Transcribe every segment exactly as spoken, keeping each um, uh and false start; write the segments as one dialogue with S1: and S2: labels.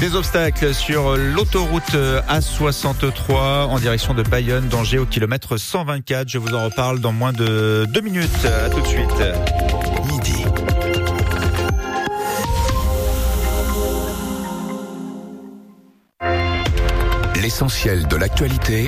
S1: Des obstacles sur l'autoroute A soixante-trois en direction de Bayonne, danger au kilomètre cent vingt-quatre. Je vous en reparle dans moins de deux minutes. À tout de suite. Midi.
S2: L'essentiel de l'actualité,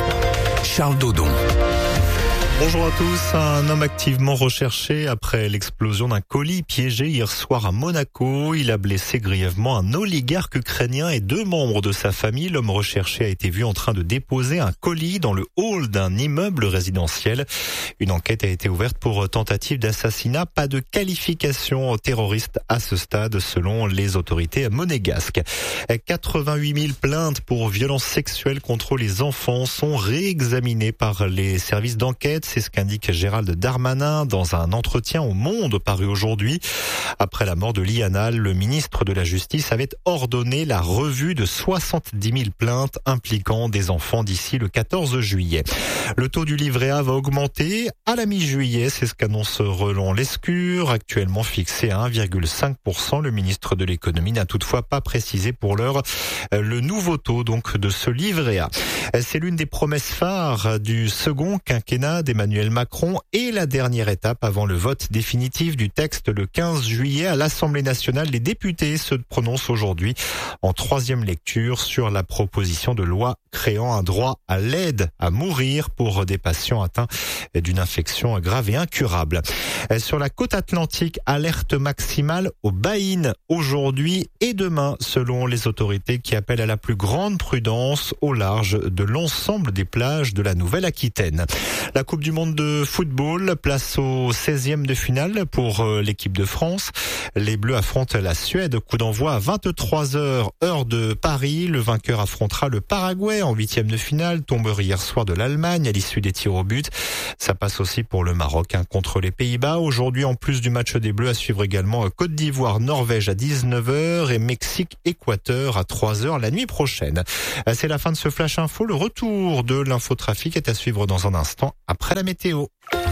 S2: Charles Dodon.
S3: Bonjour à tous. Un homme activement recherché après l'explosion d'un colis piégé hier soir à Monaco. Il a blessé grièvement un oligarque ukrainien et deux membres de sa famille. L'homme recherché a été vu en train de déposer un colis dans le hall d'un immeuble résidentiel. Une enquête a été ouverte pour tentative d'assassinat. Pas de qualification terroriste à ce stade selon les autorités monégasques. quatre-vingt-huit mille plaintes pour violences sexuelles contre les enfants sont réexaminées par les services d'enquête. C'est ce qu'indique Gérald Darmanin dans un entretien au Monde paru aujourd'hui. Après la mort de Liana, le ministre de la Justice avait ordonné la revue de soixante-dix mille plaintes impliquant des enfants d'ici le quatorze juillet. Le taux du livret A va augmenter à la mi-juillet, c'est ce qu'annonce Roland Lescure, actuellement fixé à un virgule cinq pour cent. Le ministre de l'économie n'a toutefois pas précisé pour l'heure le nouveau taux donc de ce livret A. C'est l'une des promesses phares du second quinquennat d'Emmanuel Macron et la dernière étape avant le vote définitif du texte le quinze juillet à l'Assemblée nationale. Les députés se prononcent aujourd'hui en troisième lecture sur la proposition de loi créant un droit à l'aide à mourir pour des patients atteints d'une infection grave et incurable. Sur la côte atlantique, alerte maximale aux baïnes aujourd'hui et demain selon les autorités qui appellent à la plus grande prudence au large de l'ensemble des plages de la Nouvelle-Aquitaine. La Coupe du monde de football, place au seizième de finale pour l'équipe de France. Les Bleus affrontent la Suède, coup d'envoi à vingt-trois heures, heure de Paris. Le vainqueur affrontera le Paraguay en huitième de finale, tombeur hier soir de l'Allemagne à l'issue des tirs au but. Ça passe aussi pour le Maroc hein, contre les Pays-Bas. Aujourd'hui, en plus du match des Bleus, à suivre également Côte d'Ivoire, Norvège à dix-neuf heures et Mexique, Équateur à trois heures la nuit prochaine. C'est la fin de ce Flash Info. Le retour de l'infotrafic est à suivre dans un instant après la météo.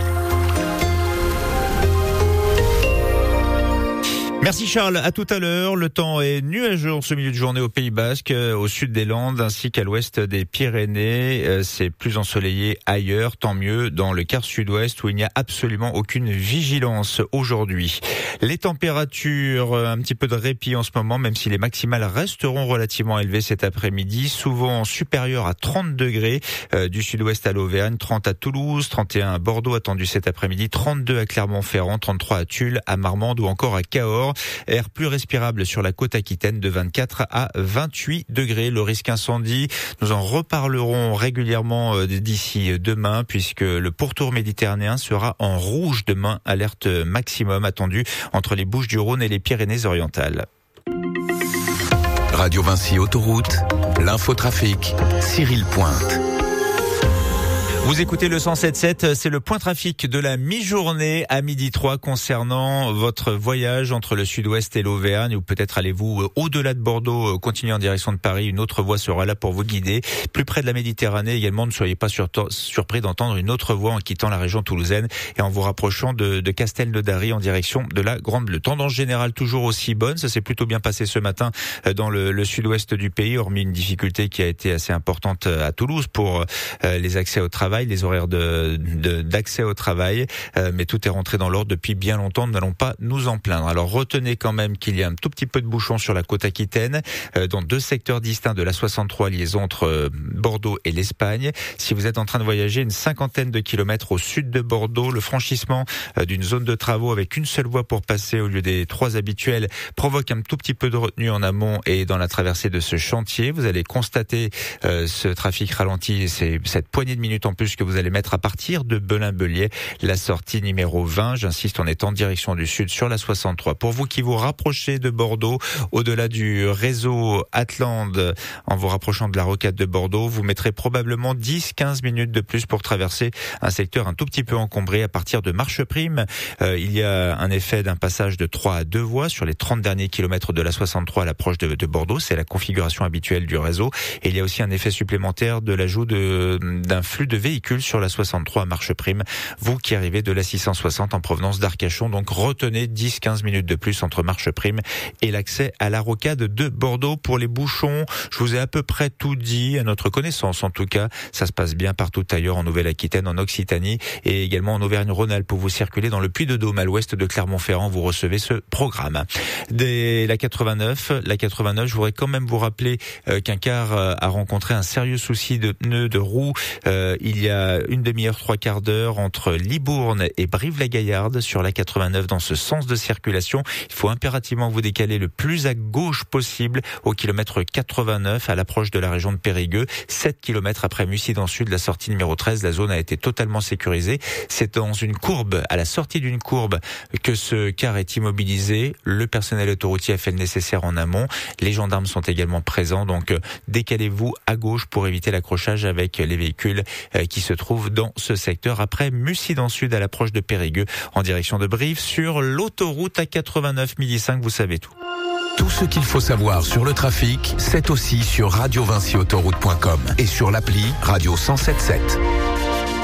S1: Merci Charles, à tout à l'heure. Le temps est nuageux en ce milieu de journée au Pays Basque, au sud des Landes ainsi qu'à l'ouest des Pyrénées. C'est plus ensoleillé ailleurs, tant mieux dans le quart sud-ouest où il n'y a absolument aucune vigilance aujourd'hui. Les températures, un petit peu de répit en ce moment, même si les maximales resteront relativement élevées cet après-midi, souvent supérieures à trente degrés euh, du sud-ouest à l'Auvergne, trente à Toulouse, trente et un à Bordeaux attendu cet après-midi, trente-deux à Clermont-Ferrand, trente-trois à Tulle, à Marmande ou encore à Cahors. Air plus respirable sur la côte aquitaine de vingt-quatre à vingt-huit degrés. Le risque incendie, nous en reparlerons régulièrement d'ici demain puisque le pourtour méditerranéen sera en rouge demain. Alerte maximum attendue entre les Bouches-du-Rhône et les Pyrénées-Orientales.
S2: Radio Vinci Autoroute, l'infotrafic, Cyril Pointe.
S1: Vous écoutez le cent sept sept, c'est le point trafic de la mi-journée à midi trois concernant votre voyage entre le sud-ouest et l'Auvergne ou peut-être allez-vous au-delà de Bordeaux, continuer en direction de Paris. Une autre voie sera là pour vous guider. Plus près de la Méditerranée également, ne soyez pas surpris d'entendre une autre voie en quittant la région toulousaine et en vous rapprochant de, de Castelnaudary en direction de la Grande Bleue. Tendance générale toujours aussi bonne, ça s'est plutôt bien passé ce matin dans le, le sud-ouest du pays, hormis une difficulté qui a été assez importante à Toulouse pour les accès au travail. Les horaires de, de, d'accès au travail, euh, mais tout est rentré dans l'ordre depuis bien longtemps, nous n'allons pas nous en plaindre. Alors retenez quand même qu'il y a un tout petit peu de bouchons sur la côte aquitaine, euh, dans deux secteurs distincts de la soixante-trois, liaison entre euh, Bordeaux et l'Espagne. Si vous êtes en train de voyager une cinquantaine de kilomètres au sud de Bordeaux, le franchissement euh, d'une zone de travaux avec une seule voie pour passer au lieu des trois habituelles provoque un tout petit peu de retenue en amont et dans la traversée de ce chantier. Vous allez constater euh, ce trafic ralenti, c'est cette poignée de minutes en plus que vous allez mettre à partir de Belin-Belier, la sortie numéro vingt. J'insiste, on est en direction du sud sur la soixante-trois. Pour vous qui vous rapprochez de Bordeaux, au-delà du réseau Atlande, en vous rapprochant de la rocade de Bordeaux, vous mettrez probablement dix à quinze minutes de plus pour traverser un secteur un tout petit peu encombré à partir de Marcheprime. Euh, il y a un effet d'un passage de trois à deux voies sur les trente derniers kilomètres de la soixante-trois à l'approche de, de Bordeaux. C'est la configuration habituelle du réseau. Et il y a aussi un effet supplémentaire de l'ajout de, d'un flux de véhicules véhicule sur la soixante-trois à marche prime. Vous qui arrivez de la six cent soixante en provenance d'Arcachon, donc retenez dix à quinze minutes de plus entre marche prime et l'accès à la rocade de Bordeaux. Pour les bouchons, je vous ai à peu près tout dit, à notre connaissance en tout cas. Ça se passe bien partout ailleurs, en Nouvelle-Aquitaine, en Occitanie et également en Auvergne-Rhône-Alpes. Pour vous circuler dans le Puy-de-Dôme à l'ouest de Clermont-Ferrand, vous recevez ce programme. Des, la quatre-vingt-neuf, la quatre-vingt-neuf, je voudrais quand même vous rappeler euh, qu'un car euh, a rencontré un sérieux souci de pneus de roue euh, il y a une demi-heure, trois quarts d'heure entre Libourne et Brive-la-Gaillarde sur la quatre-vingt-neuf dans ce sens de circulation. Il faut impérativement vous décaler le plus à gauche possible au kilomètre quatre-vingt-neuf à l'approche de la région de Périgueux. sept kilomètres après Mussy dans le sud, la sortie numéro treize, la zone a été totalement sécurisée. C'est dans une courbe, à la sortie d'une courbe, que ce car est immobilisé. Le personnel autoroutier a fait le nécessaire en amont. Les gendarmes sont également présents, donc décalez-vous à gauche pour éviter l'accrochage avec les véhicules qui se trouvent dans ce secteur. Après Mussy dans le sud, à l'approche de Périgueux, en direction de Brive, sur l'autoroute A quatre-vingt-neuf, midi cinq, vous savez tout.
S2: Tout ce qu'il faut savoir sur le trafic, c'est aussi sur radio vinci autoroute point com et sur l'appli Radio cent sept sept.